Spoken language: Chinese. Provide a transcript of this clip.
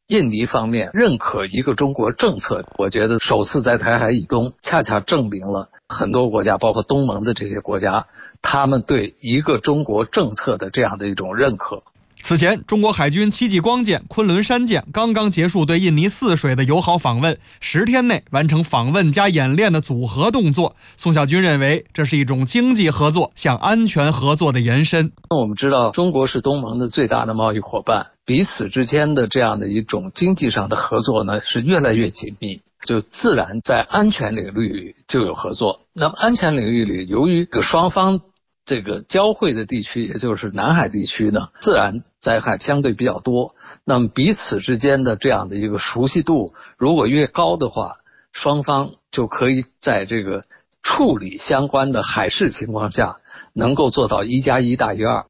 印尼方面认可一个中国政策，我觉得首次在台海以东恰恰证明了很多国家，包括东盟的这些国家，他们对一个中国政策的这样的一种认可。 此前，中国海军戚继光舰、昆仑山舰刚刚结束对印尼泗水的友好访问，10天内完成访问加演练的组合动作。宋小军认为，这是一种经济合作向安全合作的延伸。 我们知道，中国是东盟的最大的贸易伙伴，彼此之间的这样的一种经济上的合作呢，是越来越紧密，就自然在安全领域里就有合作。那么安全领域里，由于双方这个交汇的地区，也就是南海地区呢，自然灾害相对比较多，那么彼此之间的这样的一个熟悉度如果越高的话，双方就可以在这个处理相关的海事情况下能够做到1+1大于2。